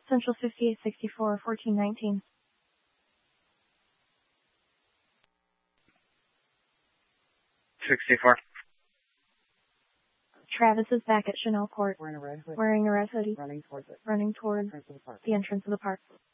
Central 5864, 1419. Travis is back at Chanel Court, wearing a red hoodie, running toward the entrance of the park.